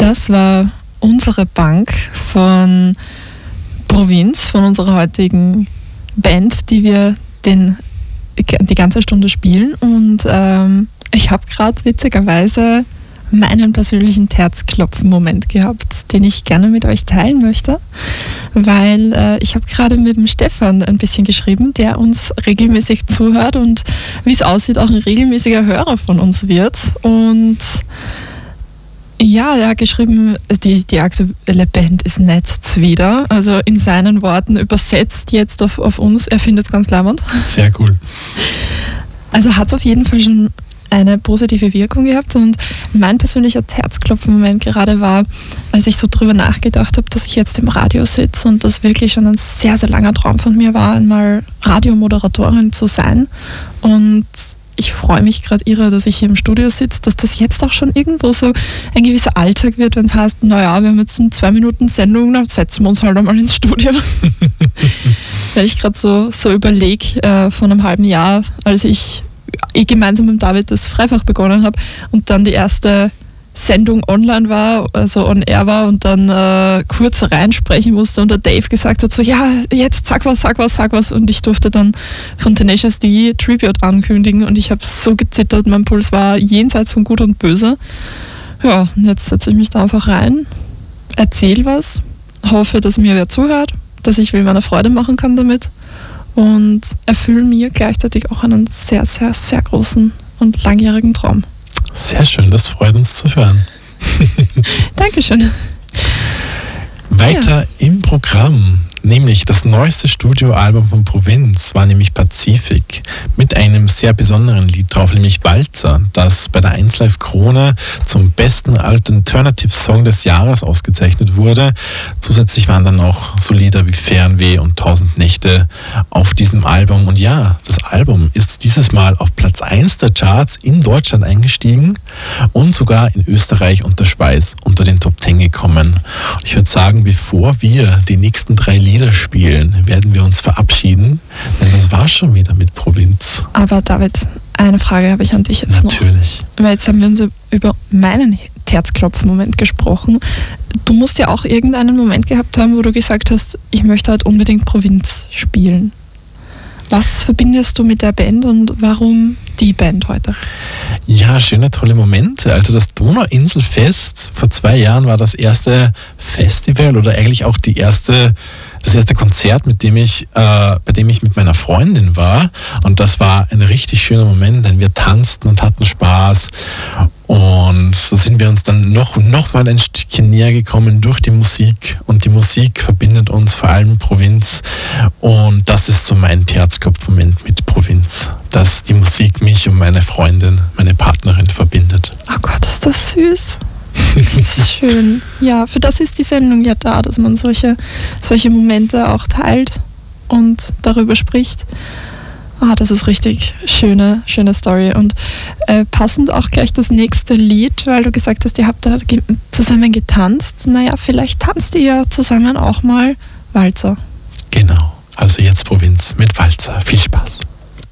Das war unsere Bank von Provinz, von unserer heutigen Band, die wir die ganze Stunde spielen. Und ich habe gerade witzigerweise meinen persönlichen Herzklopfen-Moment gehabt, den ich gerne mit euch teilen möchte, weil ich habe gerade mit dem Stefan ein bisschen geschrieben, der uns regelmäßig zuhört und wie es aussieht, auch ein regelmäßiger Hörer von uns wird. Und ja, er hat geschrieben, die aktuelle Band ist nett zwider. Also in seinen Worten übersetzt jetzt auf uns. Er findet es ganz leibend. Sehr cool. Also hat es auf jeden Fall schon eine positive Wirkung gehabt. Und mein persönlicher Herzklopfen-Moment gerade war, als ich so drüber nachgedacht habe, dass ich jetzt im Radio sitze und das wirklich schon ein sehr, sehr langer Traum von mir war, einmal Radiomoderatorin zu sein. Und ich freue mich gerade irre, dass ich hier im Studio sitze, dass das jetzt auch schon irgendwo so ein gewisser Alltag wird, wenn es heißt, naja, wir haben jetzt eine 2 Minuten Sendung, dann setzen wir uns halt einmal ins Studio. Weil ich gerade so überlege, von einem halben Jahr, als ich gemeinsam mit David das Freifach begonnen habe und dann die erste Sendung online war, also on air war und dann kurz reinsprechen musste und der Dave gesagt hat so, ja, jetzt sag was und ich durfte dann von Tenacious D Tribute ankündigen und ich habe so gezittert, mein Puls war jenseits von Gut und Böse. Ja, und jetzt setze ich mich da einfach rein, erzähle was, hoffe, dass mir wer zuhört, dass ich wem eine Freude machen kann damit und erfülle mir gleichzeitig auch einen sehr, sehr, sehr großen und langjährigen Traum. Sehr schön, das freut uns zu hören. Dankeschön. Weiter im Programm, nämlich das neueste Studioalbum von Provinz war nämlich Pazifik mit einem sehr besonderen Lied drauf, nämlich Walzer, das bei der 1Live Krone zum besten Alternative Song des Jahres ausgezeichnet wurde. Zusätzlich waren dann auch so Lieder wie Fernweh und 1000 Nächte auf diesem Album. Und ja, das Album ist dieses Mal auf Platz 1 der Charts in Deutschland eingestiegen und sogar in Österreich und der Schweiz unter den Top 10 gekommen. Und ich würde sagen, bevor wir die nächsten 3 Lieder spielen, werden wir uns verabschieden, denn das war schon wieder mit Provinz. Aber David, eine Frage habe ich an dich jetzt Natürlich. Noch. Weil jetzt haben wir uns über meinen Herzklopfen-Moment gesprochen. Du musst ja auch irgendeinen Moment gehabt haben, wo du gesagt hast, ich möchte halt unbedingt Provinz spielen. Was verbindest du mit der Band und warum die Band heute? Ja, schöne, tolle Momente. Also das Donauinselfest vor 2 Jahren war das erste Festival oder eigentlich auch das erste Konzert, bei dem ich mit meiner Freundin war. Und das war ein richtig schöner Moment, denn wir tanzten und hatten Spaß. Und so sind wir uns dann noch mal ein Stückchen näher gekommen durch die Musik. Und die Musik verbindet uns vor allem Provinz. Und das ist so mein Herzklopf-Moment mit Provinz, dass die Musik mich und meine Freundin, meine Partnerin verbindet. Oh Gott, ist das süß. Das ist schön. Ja, für das ist die Sendung ja da, dass man solche Momente auch teilt und darüber spricht. Das ist richtig schöne Story. Und passend auch gleich das nächste Lied, weil du gesagt hast, ihr habt da zusammen getanzt. Naja, vielleicht tanzt ihr ja zusammen auch mal Walzer. Genau, also jetzt Provinz mit Walzer. Viel Spaß.